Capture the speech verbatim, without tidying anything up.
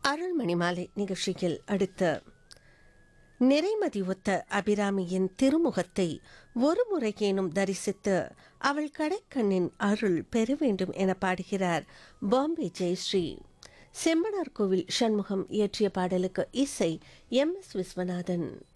அருள்மணி மாலை நிகழ்ச்சியில் அடுத்து நிறைமதி ஒத்த அபிராமியின் திருமுகத்தை ஒரு முறையேனும் தரிசித்து அவள் கடைக்கண்ணின் அருள் பெற வேண்டும் என பாடுகிறார் பாம்பே ஜெயஸ்ரீ. செம்பனார் கோவில் சண்முகம் இயற்றிய பாடலுக்கு இசை எம் எஸ் விஸ்வநாதன்.